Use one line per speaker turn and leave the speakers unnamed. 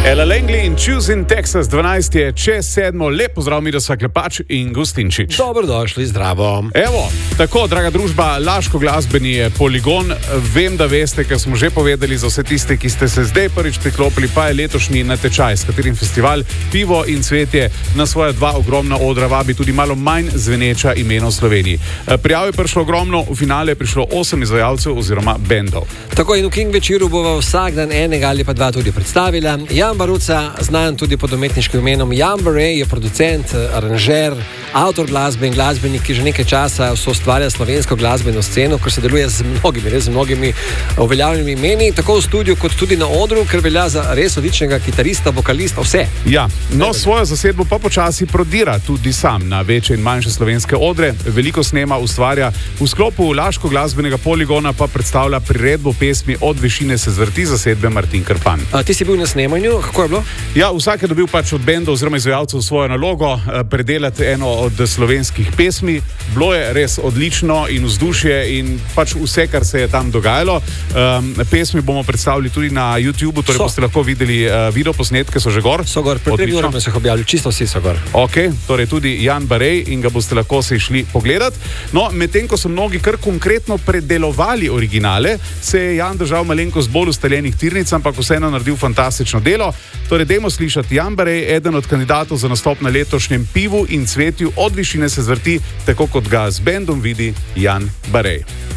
Ella Langley in Choosing Texas 12 je čez 7. Lep pozdrav, mi da sva Klepač in Gustinčič.
Dobrodošli, zdravo.
Evo, tako, draga družba, Laško glasbeni poligon. Vem, da veste, ker smo že povedali za vse tiste, ki ste se zdaj prvič priklopili, pa je letošnji natečaj, s katerim festival Pivo in cvetje na svoja dva ogromna odra vabi tudi malo manj zveneča imena v Sloveniji. Prijav je prišlo ogromno, v finale je prišlo 8 izvajalcev oziroma bendov.
Tako in v King večeru bova vsak dan enega ali pa dva tudi predstavila. Jan Baruca, znan tudi pod umetniškim imenom Jan Barej, je producent, aranžer, avtor glasbe in glasbenik, ki že nekaj časa soustvarja slovensko glasbeno sceno, ker se deluje z mnogimi uveljavljenimi imeni, tako v studiu kot tudi na odru, ker velja za res odličnega kitarista, vokalista, vse.
Ja, no, svojo zasedbo pa počasi prodira tudi sam na večje in manjše slovenske odre, veliko snema, ustvarja, v sklopu Laško glasbenega poligona pa predstavlja priredbo pesmi Od višine se zvrti zasedbe Martin Krpan.
Ti si bil na snemanju, kako je bilo?
Ja, vsak je dobil pač od bendov oziroma izvajalcev svojo nalogo, predelati eno od slovenskih pesmi. Bilo je res odlično in vzdušje in pač vse, kar se je tam dogajalo. Pesmi bomo predstavili tudi na YouTubeu, torej boste lahko videli videoposnetke, so že gor.
So gor, pred 3 urami se jih objavili, čisto vsi so gor.
Ok, torej tudi Jan Barej in ga boste lahko se išli pogledati. No, medtem ko so mnogi kar konkretno predelovali originale, se je Jan držal malenkost bolj ustaljenih tirnic, ampak vseeno naredil fantastično delo. Torej, dajmo slišati Jan Barej, eden od kandidatov za nastop na letošnjem Pivu in cvetju Od višine se zvrti, tako kot ga z bendom vidi Jan Barej.